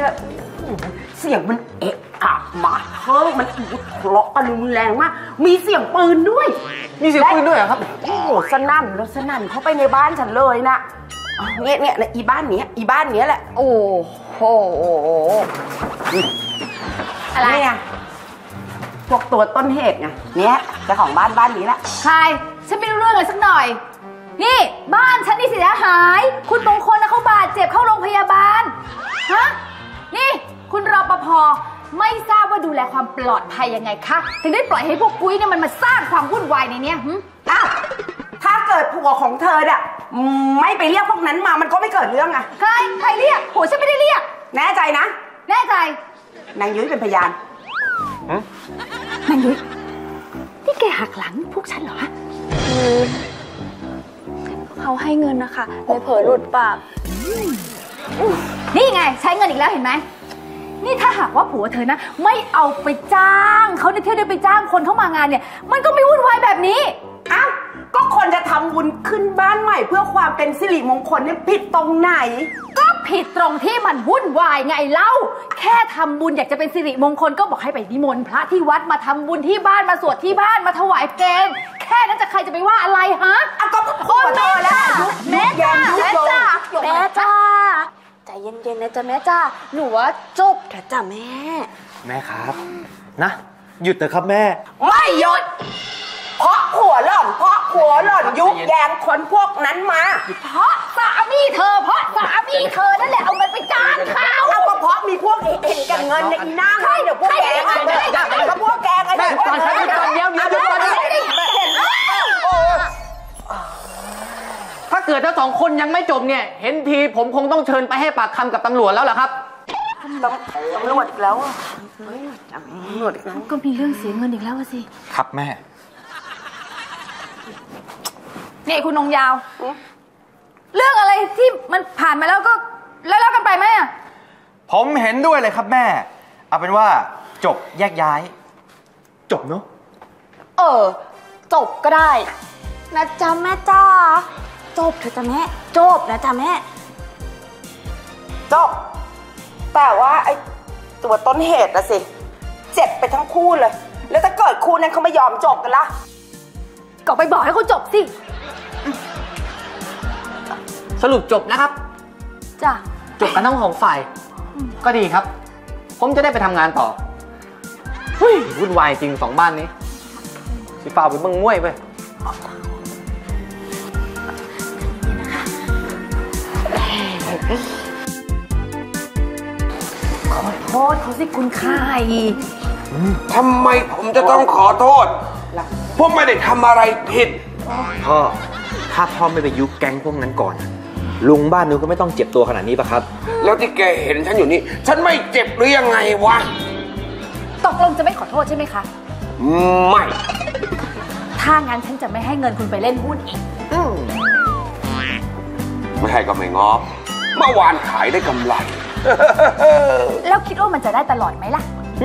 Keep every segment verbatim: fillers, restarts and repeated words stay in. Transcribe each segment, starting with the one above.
เสียงมันเอะอะมาเฮ้ยมันทะเลาะกันรุนแรงมากมีเสียงปืนด้วยมีเสียงปืนด้วยเหรอครับโอ้โหสนั่นแล้วสนั่นเข้าไปในบ้านฉันเลยนะเนี่ยเนี่ยอีบ้านเนี้ยอีบ้านเนี้ยแหละโอ้โหอะไรอ่ะพวกตัวต้นเหตุไงเนี่ยเจ้าของบ้านบ้านนี้แหละใครฉันไม่รู้เรื่องเลยสักหน่อยนี่บ้านฉันนี่เสียหายคุณมงคลนะเขาบาดเจ็บเข้าโรงพยาบาลฮะนี่คุณรปภไม่ทราบว่าดูแลความปลอดภัยยังไงคะถึงได้ปล่อยให้พวกกุ้ยเนี่ยมันมาสร้างความวุ่นวายในเนี้ยอ้าวถ้าเกิดผัวของเธอเนี่ยไม่ไปเรียกพวกนั้นมามันก็ไม่เกิดเรื่องอะใครใครเรียกผัวฉันไม่ได้เรียกแน่ใจนะแน่ใจนางยุ้ยเป็นพยานนางยุ้ยนี่แกหักหลังพวกฉันเหรอคือเขาให้เงินนะคะเลยเผลอหลุดปากนี่ไงใช้เงินอีกแล้วเห็นไหมนี่ถ้าหากว่าผัวเธอนะไม่เอาไปจ้างเขาในเที่ยวเดินไปจ้างคนเข้ามางานเนี่ยมันก็ไม่วุ่นวายแบบนี้อ้าวก็คนจะทำบุญขึ้นบ้านใหม่เพื่อความเป็นสิริมงคลเนี่ยผิดตรงไหนก็ผิดตรงที่มันวุ่นวายไงเล่าแค่ทำบุญอยากจะเป็นสิริมงคลก็บอกให้ไปนิมนต์พระที่วัดมาทำบุญที่บ้านมาสวดที่บ้านมาถวายเพลงแค่นั้นจะใครจะไปว่าอะไรฮะอ่ะก็พ่อแม่จ้าแม่จ้าแม่จ้าแม่จ้าใจเย็นๆนะจ๊ะแม่จ้าหนูว่าจบเถอะจ้ะแม่แม่ครับนะหยุดเถอะครับแม่ไม่หยุดเพราะผัวหล่อนเพราะผัวหล่อนยุแยงคนพวกนั้นมาเพราะสามีเธอเพราะสามีเธอนั่นแหละเอาเงินไปจ้างเขาเอาก็เพราะมีพวกเห็นกันเงินในอีน่าให้เดี๋ยวพวกแกงเดี๋ยวพวกแกงไงแม่ก่อนฉันก่อนเดี๋ยวเดี๋ยวเดี๋ยวก่อนถ้าเกิดทั้งสองคนยังไม่จบเนี่ยเห็นทีผมคงต้องเชิญไปให้ปากคำกับตำรวจแล้วล่ะครับตำรวจแล้วตำรวจแล้วก็มีเรื่องเสียเงินอีกแล้วสิครับแม่นี่คุณนงยาวเรื่องอะไรที่มันผ่านมาแล้วก็แล้วแล้วกันไปไหมอ่ะผมเห็นด้วยเลยครับแม่เอาเป็นว่าจบแยกย้ายจบเนาะเออจบก็ได้นะจ๊ะแม่จ้าจบเถอะจ้ะแม่จบนะจ๊ะแม่จบแต่ว่าไอ้ตัวต้นเหตุอะสิเจ็บไปทั้งคู่เลยแล้วถ้าเกิดคู่นั้นเขาไม่ยอมจบกันล่ะก็ไปบอกให้เขาจบสิสรุปจบนะครับจ้ะจบกันทั้งสองฝ่ายก็ดีครับผมจะได้ไปทำงานต่อวุ่นวายจริงสองบ้านนี้สิเปล่าไปเบิ่งมวยไปขอโทษเขาสิคุณค่ายทำไมผมจะต้องขอโทษผมไม่ได้ทำอะไรผิดพ่อถ้าพ่อไม่ไปยุบแก๊งพวกนั้นก่อนลุงบ้านนู้นก็ไม่ต้องเจ็บตัวขนาดนี้ป่ะครับแล้วที่แกเห็นฉันอยู่นี่ฉันไม่เจ็บหรือยังไงวะตกลงจะไม่ขอโทษใช่ไหมคะไม่ถ้างั้นฉันจะไม่ให้เงินคุณไปเล่นหุ้นอีกไม่ให้ก็ไม่งอเมื่อวานขายได้กำไรแล้วคิดว่ามันจะได้ตลอดไหมล่ะ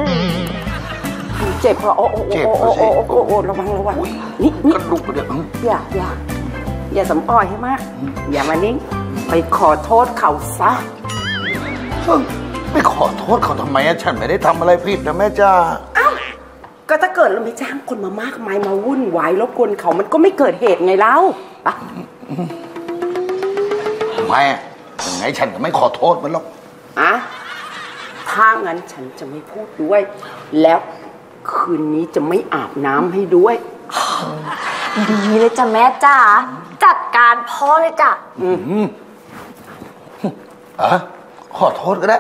เจ็บเหรอโอ้โอ้โอ้โอ้โอ้โอ้โอ้ระวังระวังนี่นี่กระดูกกระเดี่ยวอย่าอย่าอย่าสำอ้อยให้มากอย่ามานิ่งไปขอโทษเขาซะไม่ขอโทษเขาทำไมฉันไม่ได้ทำอะไรผิดนะแม่จ้าอ้าวก็ถ้าเกิดเราไม่จ้างคนมามากมายมาวุ่นวายรบกวนเขามันก็ไม่เกิดเหตุไงเล่าปะไม่ยังไงฉันก็ไม่ขอโทษมันหรอกอะถ้างั้นฉันจะไม่พูดด้วยแล้วคืนนี้จะไม่อาบน้ำให้ด้วยดีเลยจ้ะแม่จ้าจัดการพ่อเลยจ้ะอืมอ่ะขอโทษก็ได้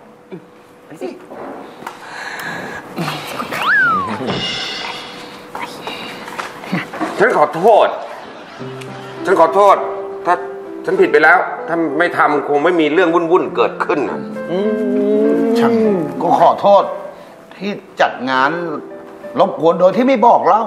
ฉันขอโทษฉันขอโทษถ้าฉันผิดไปแล้วถ้าไม่ทำคงไม่มีเรื่องวุ่นๆเกิดขึ้นนะฉันก็ขอโทษที่จัดงานรบกวนโดยที่ไม่บอกเล่า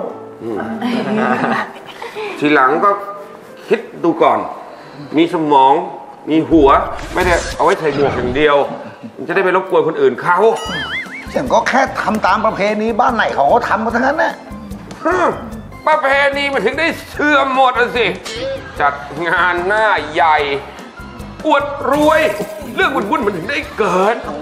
ทีหลังก็คิดดูก่อนมีสมองมีหัวไม่ได้เอาไว้ใส่หมวกอย่างเดียวจะได้ไปรบกวนคนอื่นเขาฉันก็แค่ทำตามประเพณีบ้านไหนเขาก็ทำมาทั้งนั้นแหละประเพณีมันถึงได้เสื่อมหมดสิ จัดงานหน้าใหญ่อวดรวยเรื่องวุ่นๆมันถึงได้เกิด